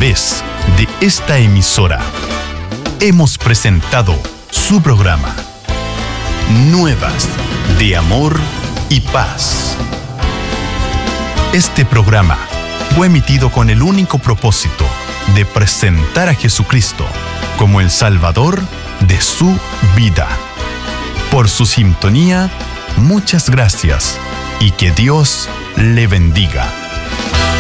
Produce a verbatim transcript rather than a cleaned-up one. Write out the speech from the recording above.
través de esta emisora. Hemos presentado su programa Nuevas de Amor y Paz. Este programa fue emitido con el único propósito de presentar a Jesucristo como el Salvador de su vida. Por su sintonía, muchas gracias y que Dios le bendiga.